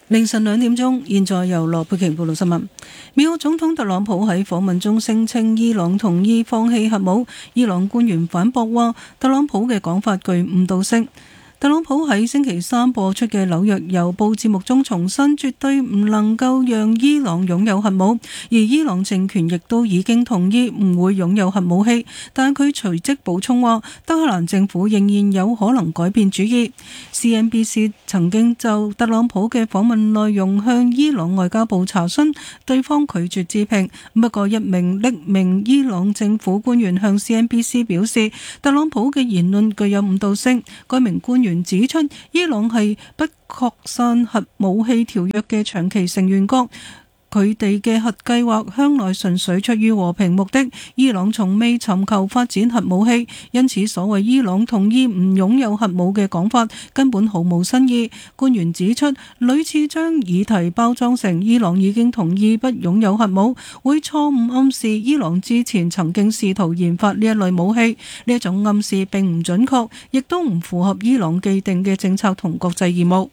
凌晨2點鐘，現在由羅佩瓊報道新聞。美國總統特朗普喺訪問中聲稱伊朗同意放棄核武，伊朗官員反駁話特朗普嘅講法具誤導性。特朗普喺星期三播出嘅紐約郵報節目中重申，絕對唔能夠讓伊朗擁有核武，而伊朗政權亦都已經同意唔會擁有核武器。但佢隨即補充話，德黑蘭政府仍然有可能改變主意。CNBC 曾經就特朗普嘅訪問內容向伊朗外交部查詢，對方拒絕置評。不過一名匿名伊朗政府官員向 CNBC 表示，特朗普嘅言論具有誤導性。該名官員指出，伊朗係不擴散核武器條約嘅長期成員國，佢哋嘅核計劃向來純粹出於和平目的。伊朗從未尋求發展核武器，因此所謂伊朗同意唔擁有核武嘅講法根本毫無新意。官員指出，屢次將議題包裝成伊朗已經同意不擁有核武，會錯誤暗示伊朗之前曾經試圖研發呢一類武器。呢一種暗示並唔準確，亦都唔符合伊朗既定嘅政策同國際義務。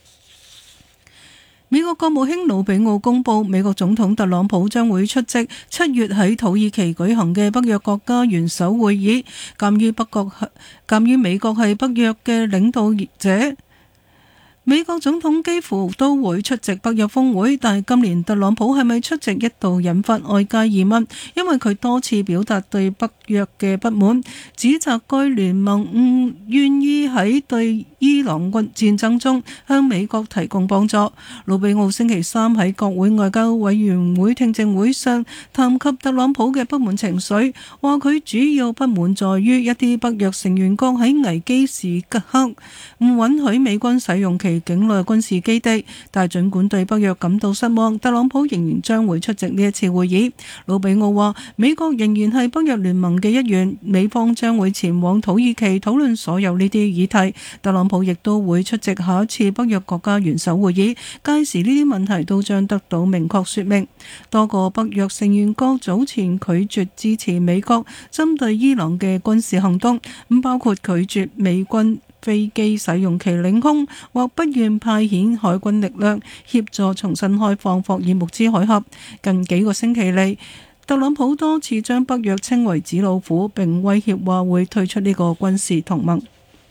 美國國務卿魯比奧公布，美國總統特朗普將會出席7月喺土耳其舉行嘅北約國家元首會議。鑑於美國係北約嘅領導者，美國總統幾乎都會出席北約峰會，但係今年特朗普係咪出席一度引發外界疑問，因為佢多次表達對北約嘅不滿，指責該聯盟唔願意喺對伊朗戰爭中向美國提供幫助。魯比奧星期三喺國會外交委員會聽證會上談及特朗普嘅不滿情緒，話佢主要不滿在於一啲北約成員國喺危機時刻唔允許美軍使用其境內軍事基地。但係儘管對北約感到失望，特朗普仍然將會出席呢一次會議。魯比奧話，美國仍然係北約聯盟嘅一員，美方將會前往土耳其討論所有呢啲議題。特朗普亦都會出席下一次北約國家元首會議，屆時呢啲問題都將得到明確說明。多個北約成員國早前拒絕支持美國針對伊朗嘅軍事行動，包括拒絕美軍飛機使用其領空，或不願派遣海軍力量協助重新開放霍爾木茲海峽。近幾個星期嚟，特朗普多次將北約稱為紙老虎，並威脅話會退出呢個軍事同盟。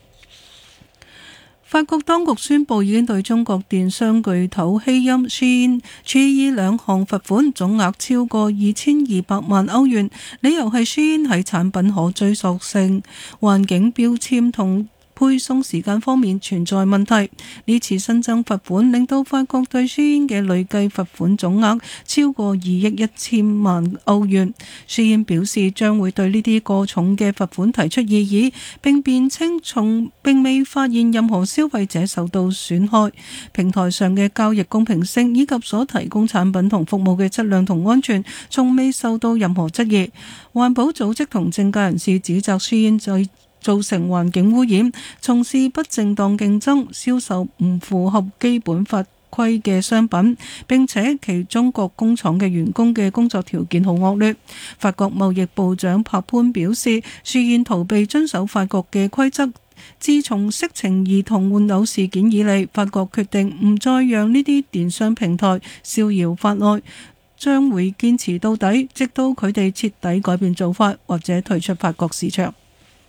法國當局宣布已經對中國電商巨頭希音 Shein 處以2項罰款，總額超過2200萬歐元，理由係 Shein 喺產品可追溯性、環境標籤同配送時間方面存在問題。呢次新增罰款令到法國對 Shein 嘅累計罰款總額超過2億1000萬歐元。Shein 表示將會對呢啲過重嘅罰款提出異議，並辯稱並未發現任何消費者受到損害，平台上嘅交易公平性以及所提供產品同服務嘅質量同安全從未受到任何質疑。環保組織同政界人士指責 Shein造成環境污染，從事不正當競爭，銷售唔符合基本法規嘅商品，並且其中國工廠嘅員工嘅工作條件好惡劣。法國貿易部長帕潘表示，Shein逃避遵守法國嘅規則。自從色情兒童換偶事件以嚟，法國決定唔再讓呢啲電商平台逍遙法外，將會堅持到底，直到佢哋徹底改變做法或者退出法國市場。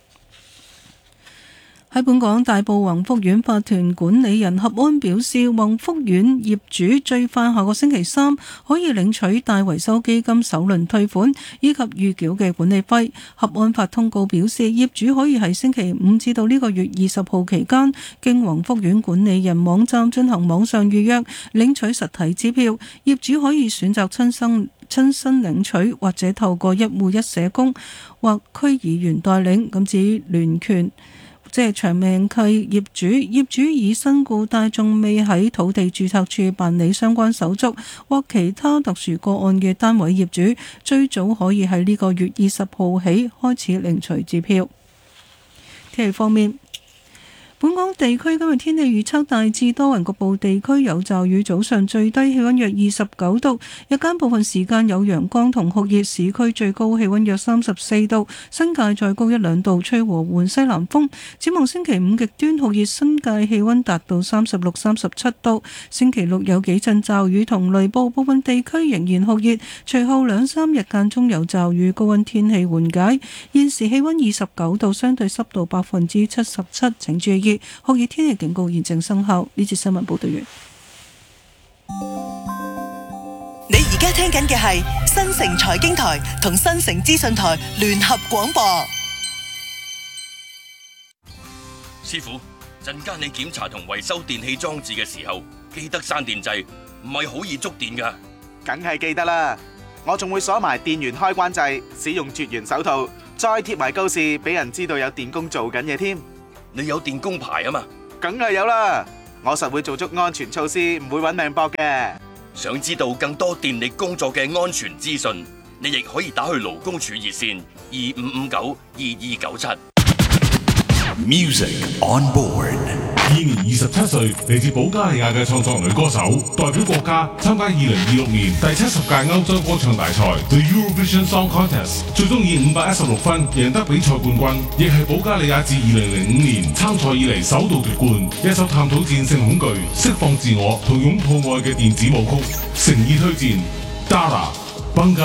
喺本港，大埔宏福苑法團管理人合安表示，宏福苑業主最快下個星期3可以領取大維修基金首輪退款以及預繳嘅管理費。合安發通告表示，業主可以喺星期5至到呢個月20號期間，經宏福苑管理人網站進行網上預約，領取實體支票。業主可以選擇親身領取，或者透過一戶一社工或區議員代領。咁至於聯權，即係長命契業主已身故但仲未喺土地註冊處辦理相關手續，或其他特殊個案嘅單位業主，最早可以喺呢個月20號起開始領取支票。天氣方面， 本港地區今日天氣預測大致多雲，局部地區有驟雨，早上最低氣溫約29度，日間部分時間有陽光同酷熱，市區最高氣溫約34度，新界再高1-2度，吹和緩西南風。展望星期五極端酷熱，新界氣溫達到36、37度。星期六有幾陣驟雨同雷暴，部分地區仍然酷熱，隨後2-3日間中有驟雨，高溫天氣緩解。現時氣溫29度，相對濕度77%，請注意酷熱天氣警告現正生效。呢節新聞報道完。 你而家聽緊嘅係新城財經台同新城資訊台聯合廣播。 師傅，陣間你檢查同維修電器裝置嘅時候，記得閂電掣，唔係好易觸電㗎。 梗係記得啦，我仲會鎖埋電源開關掣，使用絕緣手套，再貼埋告示俾人知道有電工做緊嘢添。 你有電工牌啊嘛？ 梗係有啦，我實會做足安全措施，唔會搵命搏嘅。 想知道更多電力工作嘅安全資訊，你亦可以打去勞工處熱線2559-2297。 Music on board。現年27歲，嚟自保加利亞嘅創作女歌手，代表國家參加2026年第70屆歐洲歌唱大賽 The Eurovision Song Contest， 最終以516分贏得比賽冠軍，亦係保加利亞自2005年參賽以嚟首度奪冠。一首探討戰勝恐懼、釋放自我同擁抱愛嘅電子舞曲，誠意推薦 Dara。